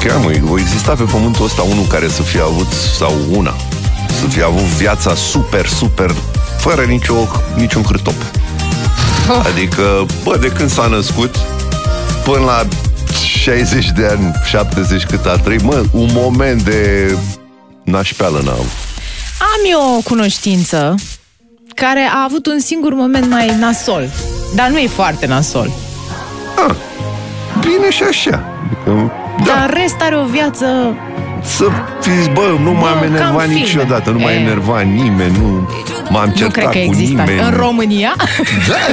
Chiar, mă, voi exista pe pământul ăsta unul care să fie avut, sau una, să fie avut viața super, fără niciun hârtop. Adică, de când s-a născut până la 60 de ani, 70 cât a trăit, un moment de nașpeală n-am. Am eu o cunoștință care a avut un singur moment mai nasol, dar nu e foarte nasol. Bine și așa. Adică, dar în rest are o viață... Să fiți, nu m-am enervat niciodată, nu m-a enervat nimeni, nu m-am certat cu nimeni. În România? Da,